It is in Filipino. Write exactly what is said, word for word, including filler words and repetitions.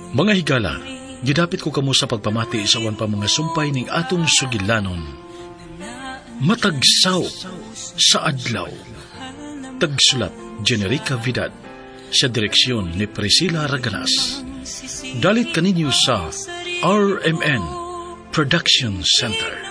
Mga higala, gidapit ko kamo sa pagpamati sa awan pa mga sumpay ning atong sugilanon. Matagsaw sa adlaw. Tagsulat Generica Vidal, sa direksyon ni Priscilla Raganas. Dalit kaninyo sa R M N Production Center.